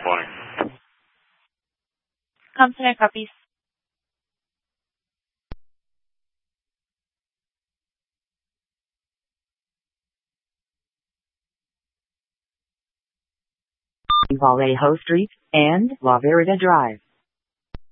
Morning. Counselor copies. Vallejo Street and La Vereda Drive.